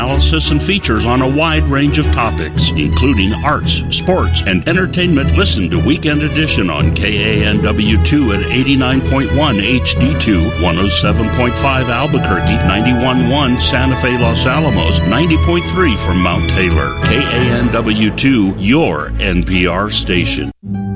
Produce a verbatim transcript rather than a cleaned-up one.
analysis and features on a wide range of topics, including arts, sports, and entertainment. Listen to Weekend Edition on K A N W two at eighty-nine point one H D two, one oh seven point five Albuquerque, ninety-one point one Santa Fe, Los Alamos, ninety point three from Mount Taylor. K A N W two, your N P R station.